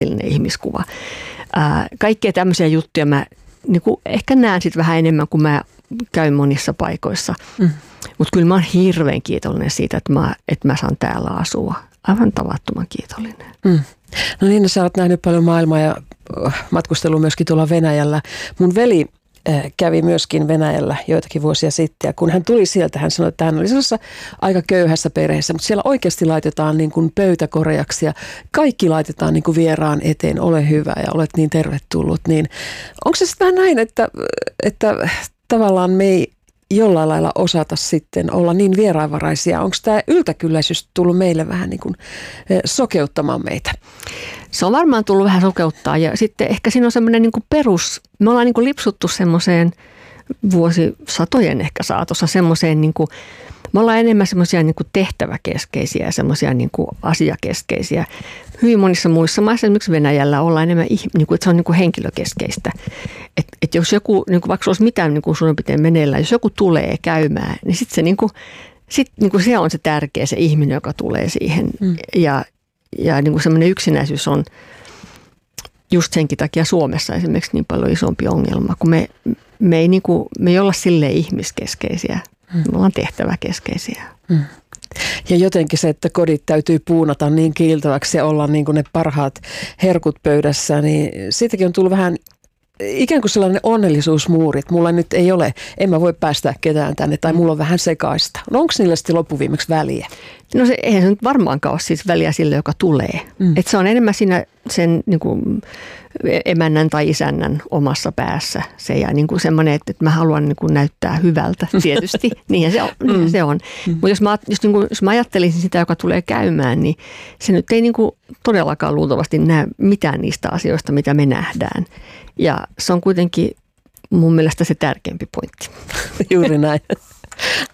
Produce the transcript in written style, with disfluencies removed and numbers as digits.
ihmiskuva. Kaikkea tämmöisiä juttuja mä niin kuin ehkä näen sitten vähän enemmän, kun mä käyn monissa paikoissa. Mutta kyllä mä oon hirveän kiitollinen siitä, että mä saan täällä asua. Aivan tavattoman kiitollinen. No niin, sä oot nähnyt paljon maailmaa ja matkustellut myöskin tuolla Venäjällä. Mun veli kävi myöskin Venäjällä joitakin vuosia sitten, ja kun hän tuli sieltä, hän sanoi, että hän oli sellaisessa aika köyhässä perheessä, mutta siellä oikeasti laitetaan niin kuin pöytäkoreaksi ja kaikki laitetaan niin kuin vieraan eteen, ole hyvä ja olet niin tervetullut. Niin onko se sitten vähän näin, että tavallaan me ei jollain lailla osata sitten olla niin vieraanvaraisia? Onko tämä yltäkylläisyys tullut meille vähän niin kuin sokeuttamaan meitä? Se on varmaan tullut vähän sokeuttaa ja sitten ehkä siinä on semmoinen niin kuin me ollaan niin kuin lipsuttu semmoiseen vuosisatojen ehkä saatossa semmoiseen, niin kuin, me ollaan enemmän semmoisia niin kuin tehtäväkeskeisiä ja semmoisia niin kuin asiakeskeisiä. Hyvin monissa muissa maissa, esimerkiksi Venäjällä, ollaan enemmän, niin kuin, että se on niin kuin henkilökeskeistä. Että jos joku, niin kuin, vaikka olisi mitään niin kuin suurin piirtein meneillään, jos joku tulee käymään, niin sitten se, niin kuin se on se tärkeä, se ihminen, joka tulee siihen. Ja niin kuin semmoinen yksinäisyys on just senkin takia Suomessa esimerkiksi niin paljon isompi ongelma, kun me ei olla silleen ihmiskeskeisiä, me ollaan tehtäväkeskeisiä. Ja jotenkin se, että kodit täytyy puunata niin kiiltäväksi ja olla niin kuin ne parhaat herkut pöydässä, niin siitäkin on tullut vähän ikään kuin sellainen onnellisuusmuuri, että mulla nyt ei ole, en mä voi päästää ketään tänne tai mulla on vähän sekaista. No onko niillä sitten loppuviimeksi väliä? No eihän se nyt varmaankaan ole siis väliä sille, joka tulee. Että se on enemmän siinä sen niin kuin emännän tai isännän omassa päässä. Se ja niin kuin semmoinen, että mä haluan niin kuin näyttää hyvältä tietysti. Niinhän se on. Mutta jos mä ajattelisin sitä, joka tulee käymään, niin se nyt ei niin kuin todellakaan luultavasti näe mitään niistä asioista, mitä me nähdään. Ja se on kuitenkin mun mielestä se tärkeämpi pointti. Juuri näin.